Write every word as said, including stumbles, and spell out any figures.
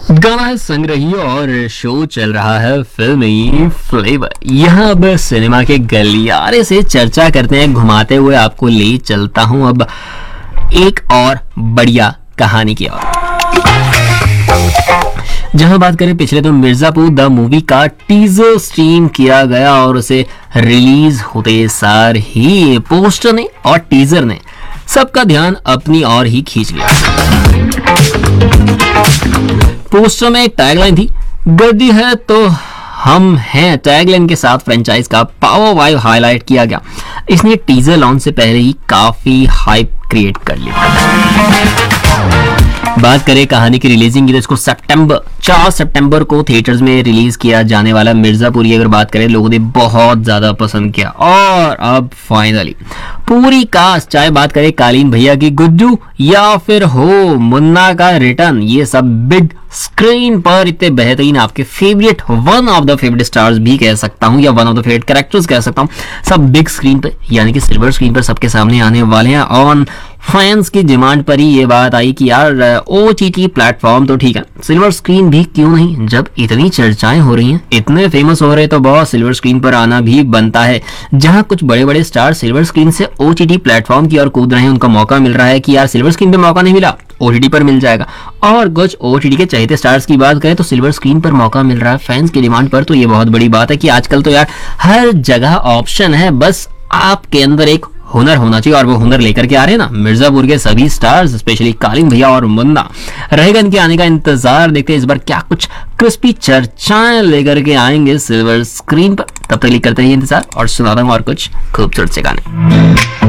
गाना है संग्रही और शो चल रहा है फिल्मी फ्लेवर। यहाँ अब सिनेमा के गलियारे से चर्चा करते हैं, घुमाते हुए आपको ले चलता हूँ अब एक और बढ़िया कहानी की ओर। जहां बात करें पिछले तो मिर्जापुर द मूवी का टीजर स्ट्रीम किया गया और उसे रिलीज होते सार ही पोस्टर ने और टीजर ने सबका ध्यान अपनी ओर ही खींच लिया। पोस्टर में एक टैगलाइन थी, गद्दी है तो हम हैं। टैगलाइन के साथ फ्रेंचाइज का पावर वाइव हाईलाइट किया गया। इसने टीजर लॉन्च से पहले ही काफी हाइप क्रिएट कर ली। बात करें कहानी की रिलीजिंग की तो इसको सितंबर चार सितंबर को थिएटर्स में रिलीज किया जाने वाला मिर्जापुर की अगर बात करें लोगों ने बहुत ज्यादा पसंद किया। और अब फाइनली पूरी कास्ट, चाहे बात करें कालीन भैया की गुड्डू या फिर हो मुन्ना का रिटर्न, ये सब बिग स्क्रीन पर इतने बेहतरीन आपके favourite one of the favourite stars भी कह सकता हूं या one of the favourite characters कह सकता हूं, सब बिग स्क्रीन पे यानी कि सिल्वर स्क्रीन पर सबके सामने आने वाले हैं। ऑन फैंस की डिमांड पर ही ये बात आई कि यार ओटीटी प्लेटफॉर्म तो ठीक है, सिल्वर स्क्रीन भी क्यों नहीं। जब इतनी चर्चाएं हो रही हैं, इतने फेमस हो रहे तो बहुत सिल्वर स्क्रीन पर आना भी बनता है। जहां कुछ बड़े बड़े स्टार सिल्वर स्क्रीन से ओटीटी प्लेटफॉर्म की ओर कूद रहे हैं, उनका मौका मिल रहा है कि यार सिल्वर स्क्रीन पे मौका नहीं मिला, ओटीटी पर मिल जाएगा। और कुछ ओटीटी के चाहते स्टार्स की बात करें तो सिल्वर स्क्रीन पर मौका मिल रहा है फैंस की डिमांड पर। तो ये बहुत बड़ी बात है कि आजकल तो यार हर जगह ऑप्शन है, बस आपके अंदर एक हुनर होना चाहिए और वो हुनर लेकर के आ रहे हैं ना मिर्जापुर के सभी स्टार्स, स्पेशली कालीन भैया और मुन्ना। रहेगा इनके आने का इंतजार, देखते हैं इस बार क्या कुछ क्रिस्पी चर्चाएं लेकर के आएंगे सिल्वर स्क्रीन पर। तब तक करते हैं इंतजार और सुनाता हूं और कुछ खूबसूरत से गाने।